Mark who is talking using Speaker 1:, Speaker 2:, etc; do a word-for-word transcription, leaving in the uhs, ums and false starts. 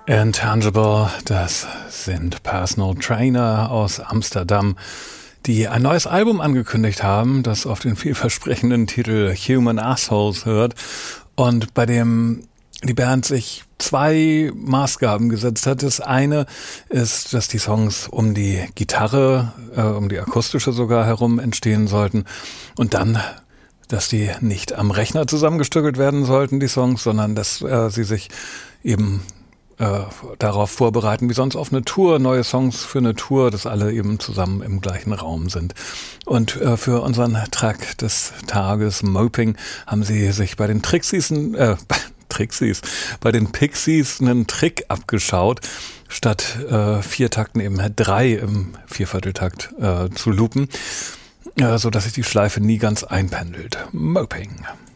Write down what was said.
Speaker 1: Intangible, das sind Personal Trainer aus Amsterdam, die ein neues Album angekündigt haben, das auf den vielversprechenden Titel Human Assholes hört und bei dem die Band sich zwei Maßgaben gesetzt hat. Das eine ist, dass die Songs um die Gitarre, äh, um die akustische sogar herum entstehen sollten und dann, dass die nicht am Rechner zusammengestückelt werden sollten, die Songs, sondern dass äh, sie sich eben äh, darauf vorbereiten, wie sonst auf eine Tour, neue Songs für eine Tour, dass alle eben zusammen im gleichen Raum sind. Und äh, für unseren Track des Tages, Moping, haben sie sich bei den Trixies, äh, Trixies, bei den Pixies einen Trick abgeschaut, statt äh, vier Takten eben drei im Viervierteltakt äh, zu loopen, äh, so dass sich die Schleife nie ganz einpendelt. Moping.